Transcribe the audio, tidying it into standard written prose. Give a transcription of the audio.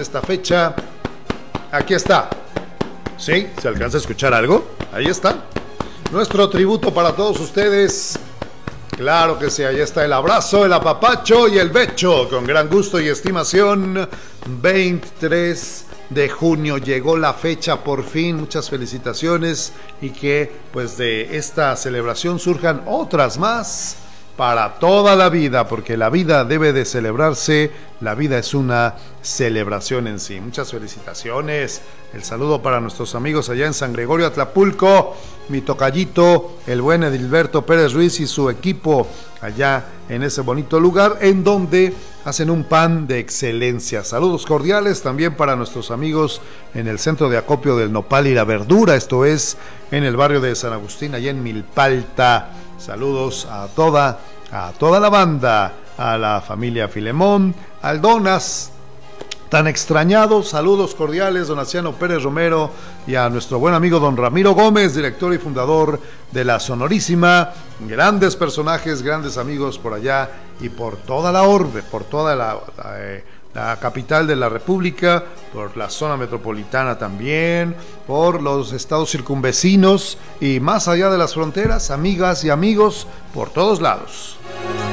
esta fecha. Aquí está. ¿Sí? ¿Se alcanza a escuchar algo? Ahí está. Nuestro tributo para todos ustedes. Claro que sí, ahí está el abrazo, el apapacho y el becho. Con gran gusto y estimación. 23 de junio llegó la fecha por fin. Muchas felicitaciones y que pues de esta celebración surjan otras más para toda la vida, porque la vida debe de celebrarse. La vida es una celebración en sí. Muchas felicitaciones. El saludo para nuestros amigos allá en San Gregorio Atlapulco, mi tocallito, el buen Edilberto Pérez Ruiz y su equipo allá en ese bonito lugar en donde hacen un pan de excelencia. Saludos cordiales también para nuestros amigos en el centro de acopio del Nopal y la Verdura, esto es en el barrio de San Agustín, allá en Milpalta. Saludos a toda la banda, a la familia Filemón, al Donas, tan extrañado. Saludos cordiales, don Aciano Pérez Romero, y a nuestro buen amigo don Ramiro Gómez, director y fundador de la Sonorísima. Grandes personajes, grandes amigos por allá y por toda la orbe, por toda la capital de la República, por la zona metropolitana también, por los estados circunvecinos y más allá de las fronteras, amigas y amigos por todos lados.